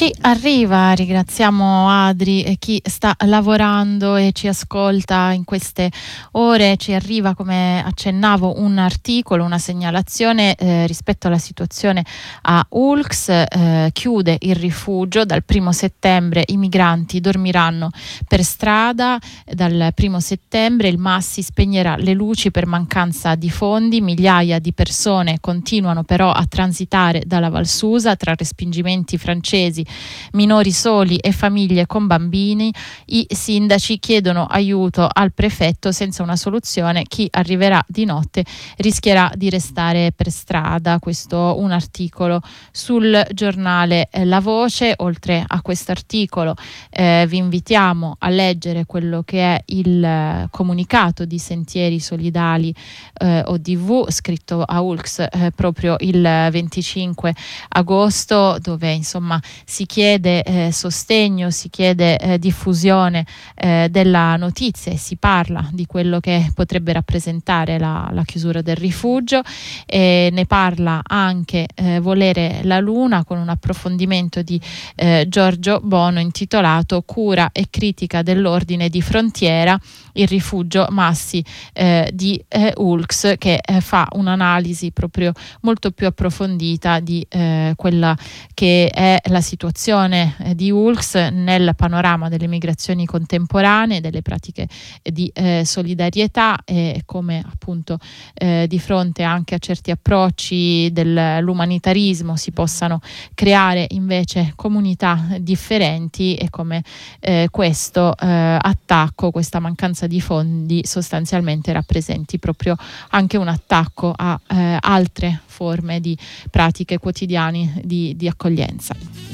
Ci arriva, ringraziamo Adri e chi sta lavorando e ci ascolta in queste ore. Ci arriva, come accennavo, un articolo, una segnalazione rispetto alla situazione a Ulx. Chiude il rifugio, dal 1° settembre i migranti dormiranno per strada. Dal 1° settembre il Massi spegnerà le luci per mancanza di fondi. Migliaia di persone continuano però a transitare dalla Valsusa tra respingimenti francesi, minori soli e famiglie con bambini. I sindaci chiedono aiuto al prefetto. Senza una soluzione chi arriverà di notte rischierà di restare per strada. Questo un articolo sul giornale La Voce. Oltre a questo articolo vi invitiamo a leggere quello che è il comunicato di Sentieri Solidali ODV, scritto a Ulx proprio il 25 agosto, dove insomma si chiede sostegno, si chiede diffusione della notizia e si parla di quello che potrebbe rappresentare la chiusura del rifugio, e ne parla anche Volere la Luna, con un approfondimento di Giorgio Bono intitolato Cura e critica dell'ordine di frontiera, il rifugio Massi di Ulx, che fa un'analisi proprio molto più approfondita di quella che è la situazione di Ulx nel panorama delle migrazioni contemporanee, delle pratiche di solidarietà, e come appunto di fronte anche a certi approcci dell'umanitarismo si possano creare invece comunità differenti, e come questo attacco, questa mancanza di fondi sostanzialmente rappresenti proprio anche un attacco a altre forme di pratiche quotidiane di accoglienza.